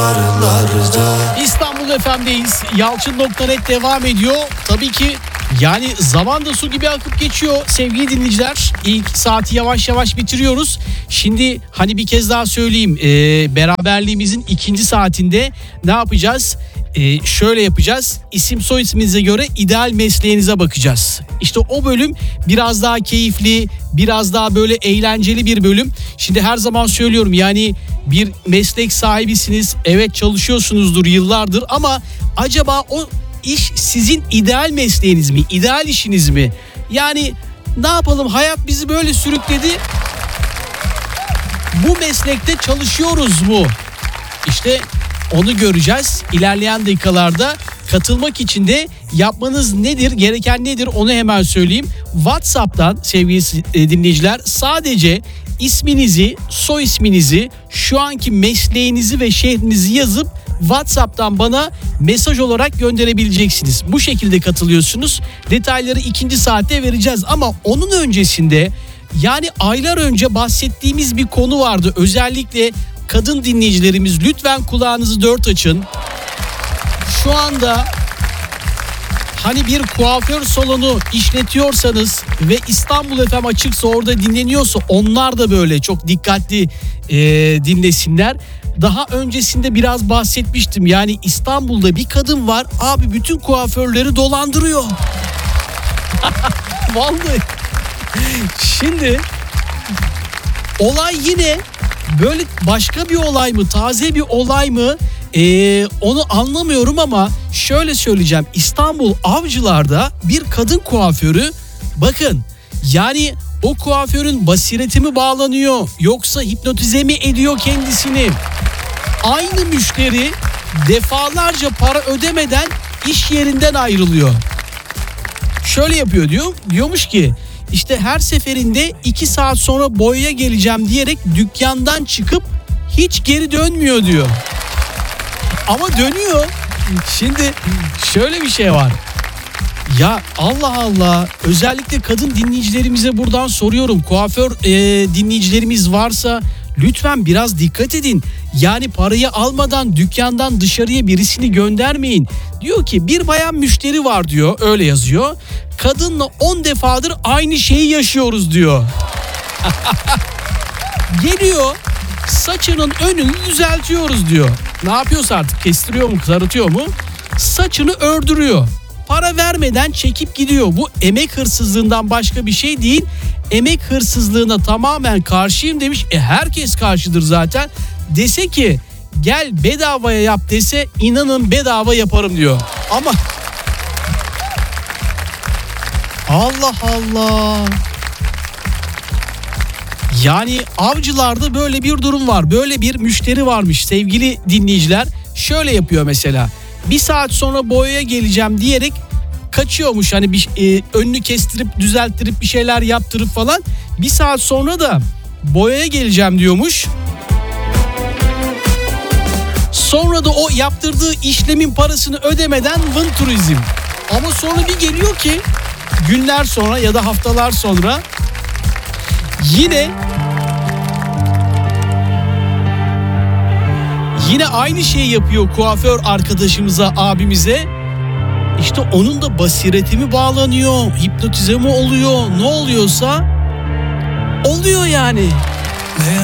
İstanbul FM'deyiz. Yalçın.net devam ediyor. Tabii ki yani zaman da su gibi akıp geçiyor sevgili dinleyiciler. İlk saati yavaş yavaş bitiriyoruz. Şimdi hani bir kez daha söyleyeyim. Beraberliğimizin ikinci saatinde ne yapacağız? Şöyle yapacağız. İsim soy isminize göre ideal mesleğinize bakacağız. İşte o bölüm biraz daha keyifli, biraz daha böyle eğlenceli bir bölüm. Şimdi her zaman söylüyorum yani bir meslek sahibisiniz. Evet, çalışıyorsunuzdur yıllardır ama acaba o iş sizin ideal mesleğiniz mi? İdeal işiniz mi? Yani ne yapalım, hayat bizi böyle sürükledi. Bu meslekte çalışıyoruz mu? İşte onu göreceğiz ilerleyen dakikalarda. Katılmak için de yapmanız nedir, gereken nedir onu hemen söyleyeyim. WhatsApp'tan sevgili dinleyiciler sadece isminizi, soy isminizi, şu anki mesleğinizi ve şehrinizi yazıp WhatsApp'tan bana mesaj olarak gönderebileceksiniz. Bu şekilde katılıyorsunuz. Detayları ikinci saatte vereceğiz ama onun öncesinde yani aylar önce bahsettiğimiz bir konu vardı. Özellikle kadın dinleyicilerimiz lütfen kulağınızı dört açın. Şu anda hani bir kuaför salonu işletiyorsanız ve İstanbul FM açıksa, orada dinleniyorsa onlar da böyle çok dikkatli dinlesinler. Daha öncesinde biraz bahsetmiştim. Yani İstanbul'da bir kadın var abi, bütün kuaförleri dolandırıyor. Vallahi. Şimdi olay yine böyle başka bir olay mı, taze bir olay mı? Onu anlamıyorum ama şöyle söyleyeceğim. İstanbul Avcılar'da bir kadın kuaförü, bakın yani o kuaförün basireti mi bağlanıyor yoksa hipnotize mi ediyor kendisini? Aynı müşteri defalarca para ödemeden iş yerinden ayrılıyor. Şöyle yapıyor diyormuş ki işte her seferinde 2 saat sonra boyaya geleceğim diyerek dükkandan çıkıp hiç geri dönmüyor diyor. Ama dönüyor. Şimdi şöyle bir şey var. Ya Allah Allah, özellikle kadın dinleyicilerimize buradan soruyorum. Kuaför dinleyicilerimiz varsa lütfen biraz dikkat edin. Yani parayı almadan dükkandan dışarıya birisini göndermeyin. Diyor ki bir bayan müşteri var diyor, öyle yazıyor. Kadınla 10 defadır aynı şeyi yaşıyoruz diyor. Geliyor, saçının önünü düzeltiyoruz diyor. Ne yapıyorsa artık, kestiriyor mu, kızartıyor mu? Saçını ördürüyor. Para vermeden çekip gidiyor. Bu emek hırsızlığından başka bir şey değil. Emek hırsızlığına tamamen karşıyım demiş. Herkes karşıdır zaten. Dese ki gel bedavaya yap dese, inanın bedava yaparım diyor. Ama Allah Allah. Yani Avcılar'da böyle bir durum var. Böyle bir müşteri varmış sevgili dinleyiciler. Şöyle yapıyor mesela. 1 saat sonra boyaya geleceğim diyerek kaçıyormuş. Hani bir önünü kestirip düzelttirip bir şeyler yaptırıp falan. 1 saat sonra da boyaya geleceğim diyormuş. Sonra da o yaptırdığı işlemin parasını ödemeden vın turizm. Ama sonra bir geliyor ki günler sonra ya da haftalar sonra Yine aynı şeyi yapıyor kuaför arkadaşımıza, abimize. İşte onun da basireti mi bağlanıyor, hipnotize mi oluyor, ne oluyorsa oluyor yani.